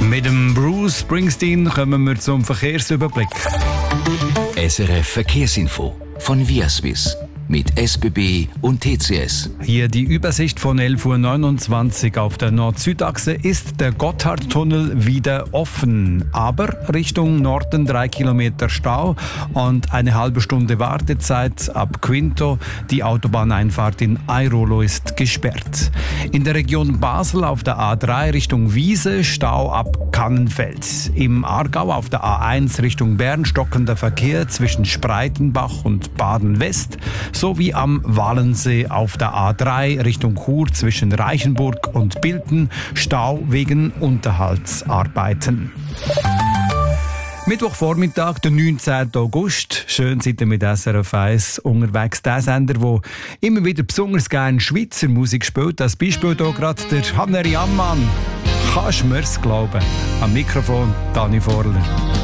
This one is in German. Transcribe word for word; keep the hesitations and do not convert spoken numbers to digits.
Mit dem Bruce Springsteen kommen wir zum Verkehrsüberblick. S R F Verkehrsinfo von Viaswiss mit S B B und T C S. Hier die Übersicht von elf Uhr neunundzwanzig. Auf der Nord-Süd-Achse ist der Gotthardtunnel wieder offen. Aber Richtung Norden drei Kilometer Stau und eine halbe Stunde Wartezeit ab Quinto. Die Autobahneinfahrt in Airolo ist gesperrt. In der Region Basel auf der A drei Richtung Wiese Stau ab Kannenfeld. Im Aargau auf der A eins Richtung Bern stockender Verkehr zwischen Spreitenbach und Baden-West. Sowie am Wallensee auf der A drei Richtung Chur zwischen Reichenburg und Bilten Stau wegen Unterhaltsarbeiten. Mittwochvormittag, der neunzehnten August. Schön seid ihr mit S R F eins unterwegs. Der Sender, der immer wieder besonders gerne Schweizer Musik spielt. Als Beispiel hier gerade der Hanner Jammann. Kannst du mir's glauben? Am Mikrofon Dani Vorler.